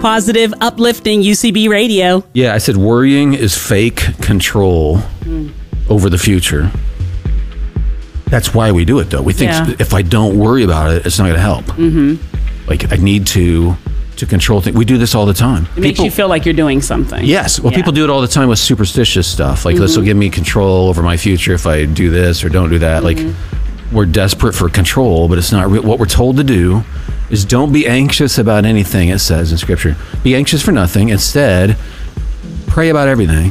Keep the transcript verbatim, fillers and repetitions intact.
Positive, uplifting U C B radio. Yeah, I said worrying is fake control mm. over the future. That's why we do it, though. We think yeah. if I don't worry about it, it's not going to help. Mm-hmm. Like, I need to to control things. We do this all the time. It people, makes you feel like you're doing something. Yes. Well, yeah. people do it all the time with superstitious stuff. Like, mm-hmm. this will give me control over my future if I do this or don't do that. Mm-hmm. Like, we're desperate for control, but it's not re- what we're told to do is don't be anxious about anything, it says in Scripture. Be anxious for nothing. Instead, pray about everything.